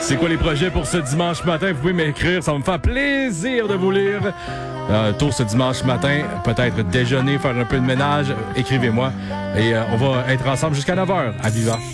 C'est quoi les projets pour ce dimanche matin? Vous pouvez m'écrire, ça va me faire plaisir de vous lire. Tôt ce dimanche matin, peut-être déjeuner, faire un peu de ménage, écrivez-moi. Et on va être ensemble jusqu'à 9h à Viva.